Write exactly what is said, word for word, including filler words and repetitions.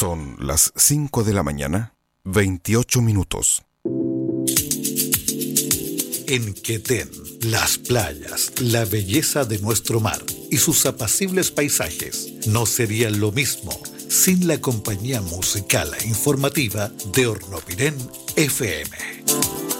Son las cinco de la mañana, veintiocho minutos. En Quetén, las playas, la belleza de nuestro mar y sus apacibles paisajes no serían lo mismo sin la compañía musical e informativa de Hornopiren F M.